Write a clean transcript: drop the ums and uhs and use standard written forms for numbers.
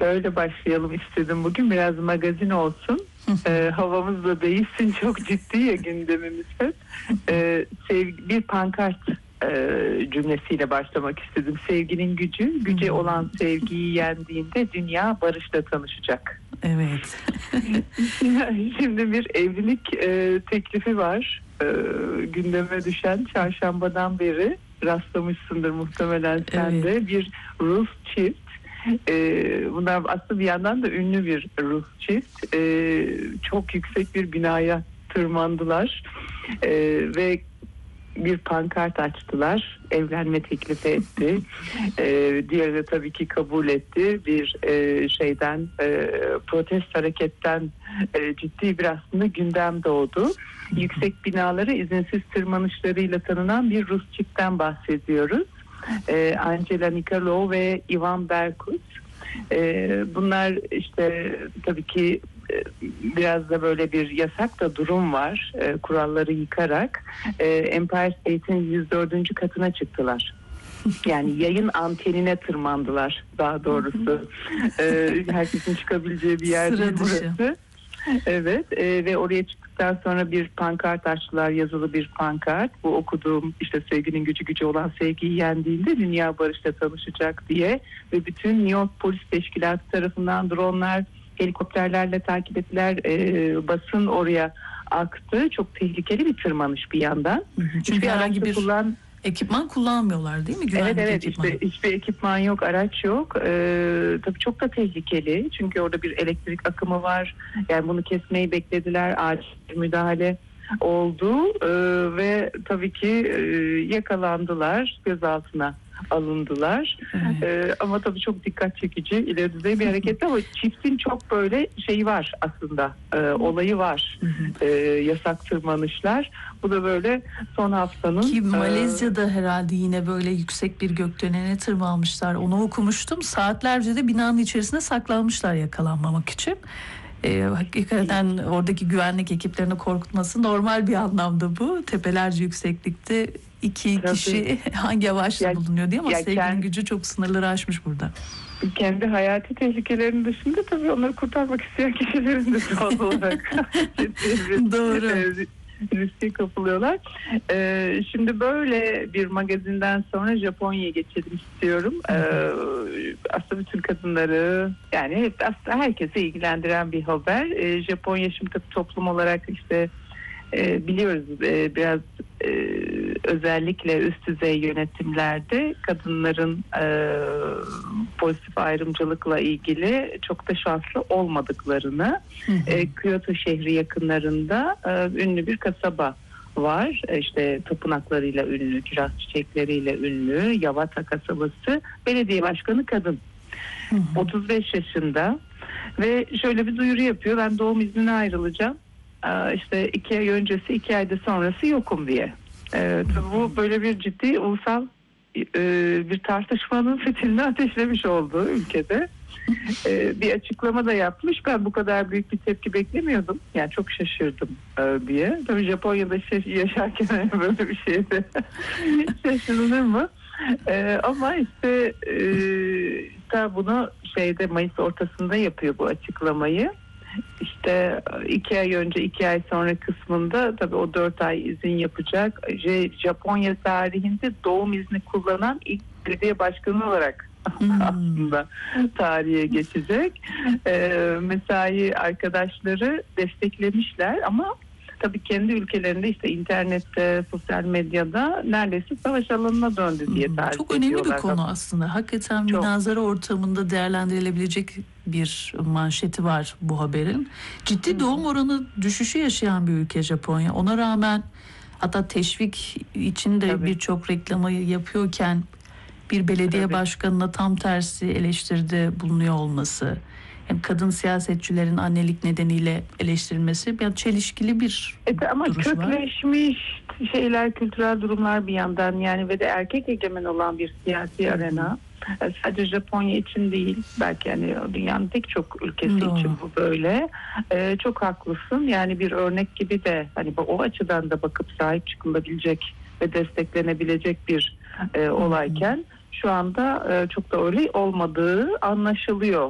Şöyle başlayalım istedim bugün. Biraz magazin olsun. Havamız da değişsin. Çok ciddi ya gündemimiz hep. Bir pankart cümlesiyle başlamak istedim. Sevginin gücü, güce olan sevgiyi yendiğinde dünya barışla tanışacak. Evet. Şimdi bir evlilik teklifi var. Gündeme düşen çarşambadan beri rastlamışsındır muhtemelen sen de. Bir Rus çift. Bunlar aslında bir yandan da ünlü bir Rus çift. Çok yüksek bir binaya tırmandılar ve bir pankart açtılar. Evlenme teklifi etti. Diğeri de tabii ki kabul etti. Bir protest hareketten ciddi bir aslında gündem doğdu. Yüksek binalara izinsiz tırmanışlarıyla tanınan bir Rus çiftten bahsediyoruz. Angela Nikolova ve Ivan Berkut. Bunlar işte tabii ki biraz da böyle bir yasak da durum var. Kuralları yıkarak Empire State'in 104. katına çıktılar. Yani yayın antenine tırmandılar daha doğrusu. Herkesin çıkabileceği bir yer değil burası. Evet ve oraya çıktıktan sonra bir pankart açtılar, yazılı bir pankart. Bu okuduğum işte sevginin gücü gücü olan sevgiyi yendiğinde dünya barışla tanışacak diye ve bütün New York Polis Teşkilatı tarafından dronlar, helikopterlerle takip ettiler. Basın oraya aktı. Çok tehlikeli bir tırmanış bir yandan. Çünkü herhangi bir ekipman kullanmıyorlar değil mi? Güvenlik ekipmanı. İşte hiçbir ekipman yok, araç yok. Tabii çok da tehlikeli. Çünkü orada bir elektrik akımı var. Yani bunu kesmeyi beklediler. Acil müdahale oldu. Ve tabii ki yakalandılar. Gözaltına alındılar. Ama tabii çok dikkat çekici, ileri düzey bir hareket ama çiftin çok böyle şeyi var aslında. Olayı var. Yasak tırmanışlar. Bu da böyle son haftanın. Ki Malezya'da herhalde yine böyle yüksek bir gökdelene tırmanmışlar. Onu okumuştum. Saatlerce de binanın içerisinde saklanmışlar yakalanmamak için. Hakikaten oradaki güvenlik ekiplerini korkutması normal bir anlamda bu. Tepelerce yükseklikte iki kişi hangi yavaşla bulunuyor diye ama sevginin gücü çok sınırları aşmış burada. Kendi hayati tehlikelerinin dışında tabii onları kurtarmak isteyen kişilerin de doğal olarak doğru. Riske kapılıyorlar. Şimdi böyle bir magazinden sonra Japonya'ya geçelim istiyorum. Aslında bütün kadınları yani aslında herkese ilgilendiren bir haber. Japonya şimdi tabii toplum olarak işte biliyoruz biraz özellikle üst düzey yönetimlerde kadınların pozitif ayrımcılıkla ilgili çok da şanslı olmadıklarını Kyoto şehri yakınlarında ünlü bir kasaba var. İşte tapınaklarıyla ünlü, kiraz çiçekleriyle ünlü Yawata kasabası. Belediye başkanı kadın. 35 yaşında ve şöyle bir duyuru yapıyor. Ben doğum iznine ayrılacağım. İşte 2 ay öncesi 2 ayda sonrası yokum diye. Bu böyle bir ciddi ulusal bir tartışmanın fitilini ateşlemiş oldu ülkede. Bir açıklama da yapmış. Ben bu kadar büyük bir tepki beklemiyordum. Yani çok şaşırdım diye. Tabii Japonya'da yaşarken böyle bir şeyde şaşırılır mı? Ama işte bunu Mayıs ortasında yapıyor bu açıklamayı. İşte 2 ay önce 2 ay sonra kısmında tabii o 4 ay izin yapacak. Japonya tarihinde doğum izni kullanan ilk belediye başkanı olarak aslında tarihe geçecek. Mesai arkadaşları desteklemişler ama tabii kendi ülkelerinde işte internette, sosyal medyada neredeyse savaş alanına döndü diye tarif çok önemli ediyorlar. bir konu aslında. Hakikaten münazara ortamında değerlendirilebilecek bir manşeti var bu haberin. Ciddi doğum oranı düşüşü yaşayan bir ülke Japonya. Ona rağmen hatta teşvik için de birçok reklamı yapıyorken bir belediye başkanına tam tersi eleştiride bulunuyor olması, hem kadın siyasetçilerin annelik nedeniyle eleştirilmesi bir çelişkili bir ama duruş var. Kökleşmiş şeyler, kültürel durumlar bir yandan yani ve de erkek egemen olan bir siyasi arena. Sadece Japonya için değil, belki yani dünyanın pek çok ülkesi için bu böyle. Çok haklısın. Yani bir örnek gibi de hani o açıdan da bakıp sahip çıkılabilecek ve desteklenebilecek bir olayken şu anda çok da öyle olmadığı anlaşılıyor.